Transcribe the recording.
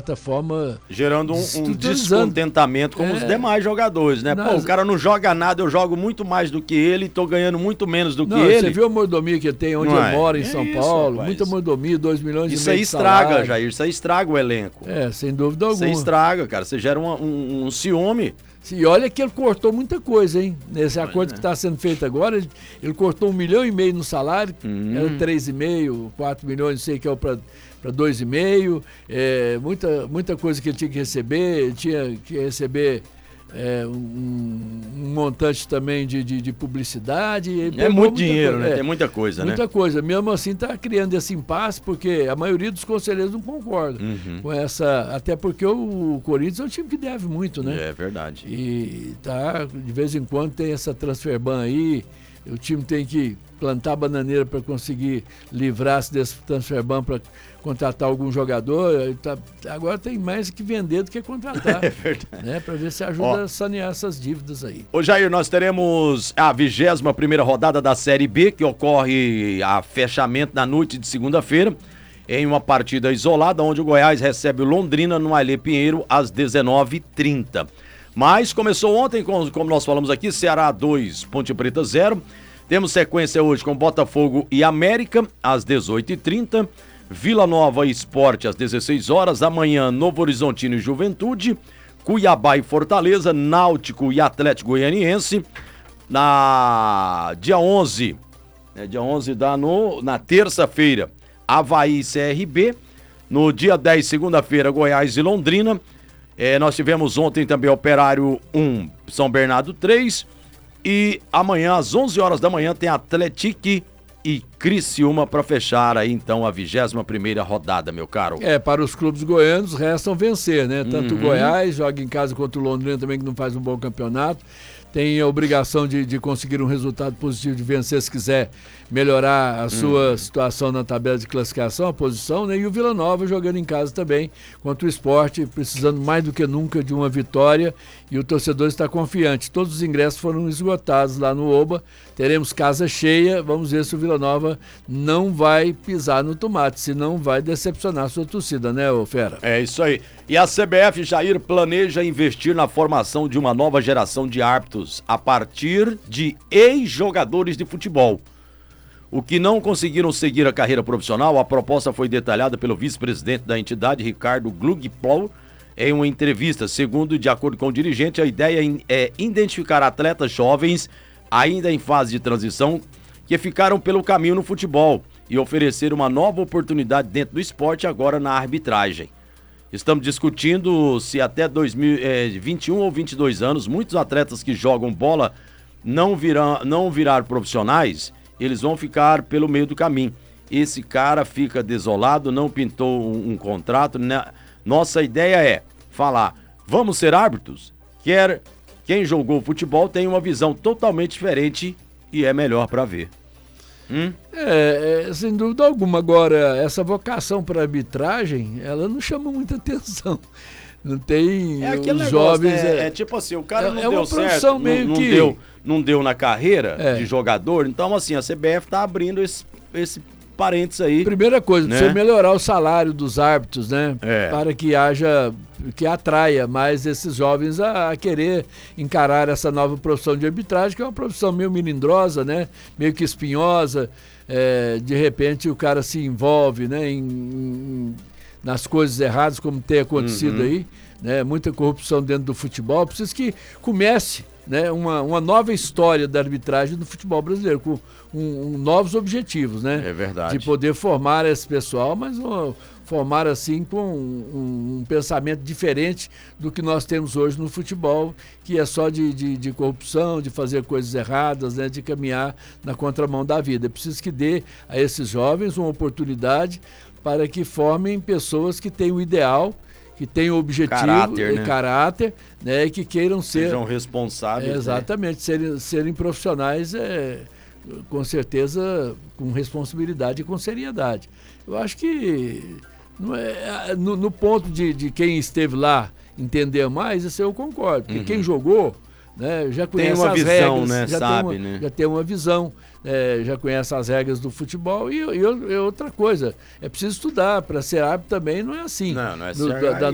certa forma... Gerando um descontentamento com os demais jogadores, né? Pô, o cara não joga nada, eu jogo muito mais do que ele, tô ganhando muito menos do que ele. Você viu a mordomia que ele tem onde ele mora, em São Paulo? Rapaz. Muita mordomia, 2 milhões e meio de salário. Isso aí estraga, Jair, isso aí estraga o elenco. Sem dúvida alguma. Isso aí estraga, cara, você gera um ciúme. E olha que ele cortou muita coisa, hein? Nesse acordo que está sendo feito agora, ele cortou 1,5 milhão no salário, era 3,5, 4 milhões, não sei o que é para 2,5. Muita coisa que ele tinha que receber, ele tinha que receber um montante também de publicidade. É muito dinheiro, né? Tem muita coisa, né? Muita coisa. Mesmo assim está criando esse impasse, porque a maioria dos conselheiros não concorda com essa... Até porque o Corinthians é um time que deve muito, né? É verdade. E de vez em quando tem essa transferban aí, o time tem que plantar bananeira para conseguir livrar-se desse transferban para contratar algum jogador. Agora tem mais que vender do que contratar. É verdade. Né? Para ver se ajuda a sanear essas dívidas aí. Ô Jair, nós teremos a 21ª rodada da Série B, que ocorre a fechamento na noite de segunda-feira, em uma partida isolada, onde o Goiás recebe o Londrina no Ailê Pinheiro às 19h30. Mas começou ontem, como nós falamos aqui, Ceará 2, Ponte Preta 0. Temos sequência hoje com Botafogo e América, às 18h30. Vila Nova e Sport, às 16 horas. Amanhã, Novo Horizontino e Juventude. Cuiabá e Fortaleza, Náutico e Atlético Goianiense. Dia 11, dia 11 na terça-feira, Avaí e CRB. No dia 10, segunda-feira, Goiás e Londrina. Nós tivemos ontem também Operário 1, São Bernardo 3. E amanhã, às 11 horas da manhã, tem Atlético e Criciúma para fechar aí, então, a 21ª rodada, meu caro. Para os clubes goianos, restam vencer, né? Tanto o Goiás, joga em casa contra o Londrina também, que não faz um bom campeonato. Tem a obrigação de conseguir um resultado positivo, de vencer se quiser melhorar a sua situação na tabela de classificação, a posição, né? E o Vila Nova jogando em casa também contra o Sport, precisando mais do que nunca de uma vitória, e o torcedor está confiante. Todos os ingressos foram esgotados lá no Oba, teremos casa cheia, vamos ver se o Vila Nova não vai pisar no tomate, senão vai decepcionar a sua torcida, né, ô Fera? É isso aí. E a CBF, Jair, planeja investir na formação de uma nova geração de árbitros a partir de ex-jogadores de futebol. O que não conseguiram seguir a carreira profissional, a proposta foi detalhada pelo vice-presidente da entidade, Ricardo Glugplau, em uma entrevista. Segundo, de acordo com o dirigente, a ideia é identificar atletas jovens, ainda em fase de transição, que ficaram pelo caminho no futebol e oferecer uma nova oportunidade dentro do esporte, agora na arbitragem. Estamos discutindo se até 2021 ou 22 anos, muitos atletas que jogam bola não virar profissionais, eles vão ficar pelo meio do caminho. Esse cara fica desolado, não pintou um contrato. Nossa ideia é falar, vamos ser árbitros? Quem jogou futebol tem uma visão totalmente diferente e é melhor para ver. Sem dúvida alguma. Agora, essa vocação para arbitragem, ela não chama muita atenção. Não tem os jovens... Né? Tipo assim, o cara não deu certo, não deu na carreira de jogador, então assim, a CBF tá abrindo esse parênteses aí. Primeira coisa, precisa melhorar o salário dos árbitros, né? Para que atraia mais esses jovens a querer encarar essa nova profissão de arbitragem, que é uma profissão meio melindrosa, né? Meio que espinhosa. De repente o cara se envolve, né? Nas coisas erradas, como tem acontecido aí, né? Muita corrupção dentro do futebol. Precisa que comece, né, uma nova história da arbitragem do futebol brasileiro, com novos objetivos, né? É verdade. De poder formar esse pessoal, mas formar assim com um pensamento diferente do que nós temos hoje no futebol, que é só de corrupção, de fazer coisas erradas, né, de caminhar na contramão da vida. É preciso que dê a esses jovens uma oportunidade para que formem pessoas que têm o ideal, que tenham objetivo e caráter, né, e que queiram sejam responsáveis. Exatamente, serem profissionais, com certeza, com responsabilidade e com seriedade. Eu acho que no ponto de quem esteve lá entender mais, isso eu concordo, porque quem jogou, né, já conhece as regras, né? Já tem uma visão, já conhece as regras do futebol e outra coisa, é preciso estudar. Para ser árbitro também não é assim. Não é da